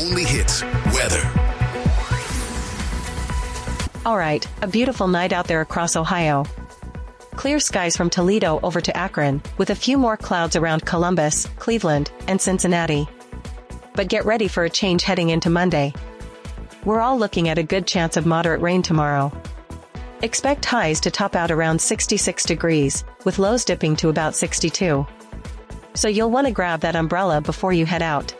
only hits, weather. All right, a beautiful night out there across Ohio. Clear skies from Toledo over to Akron, with a few more clouds around Columbus, Cleveland, and Cincinnati. But get ready for a change heading into Monday. We're all looking at a good chance of moderate rain tomorrow. Expect highs to top out around 66 degrees, with lows dipping to about 62. So you'll want to grab that umbrella before you head out.